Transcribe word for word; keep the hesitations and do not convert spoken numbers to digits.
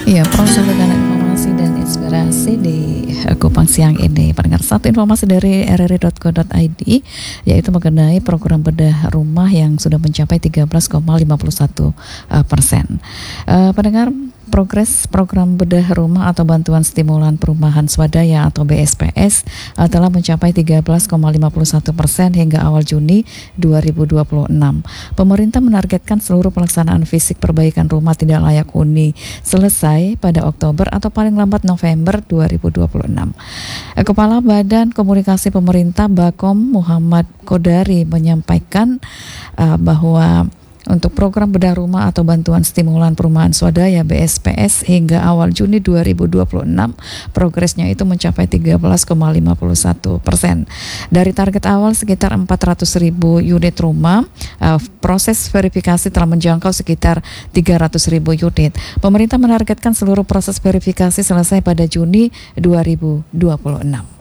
Iya, proses dengan informasi dan inspirasi di Kupang siang ini. Pendengar, satu informasi dari r r i dot co dot i d yaitu mengenai program bedah rumah yang sudah mencapai tiga belas koma lima puluh satu persen. Uh, pendengar, progres program bedah rumah atau bantuan stimulan perumahan swadaya atau B S P S uh, telah mencapai tiga belas koma lima puluh satu persen hingga awal Juni dua ribu dua puluh enam. Pemerintah menargetkan seluruh pelaksanaan fisik perbaikan rumah tidak layak huni selesai pada Oktober atau paling lambat November dua ribu dua puluh enam. Kepala Badan Komunikasi Pemerintah Bakom Muhammad Kodari menyampaikan uh, bahwa untuk program bedah rumah atau bantuan stimulan perumahan swadaya B S P S hingga awal Juni dua ribu dua puluh enam, progresnya itu mencapai tiga belas koma lima puluh satu persen. Dari target awal sekitar empat ratus ribu unit rumah, uh, proses verifikasi telah menjangkau sekitar tiga ratus ribu unit. Pemerintah menargetkan seluruh proses verifikasi selesai pada Juni dua ribu dua puluh enam.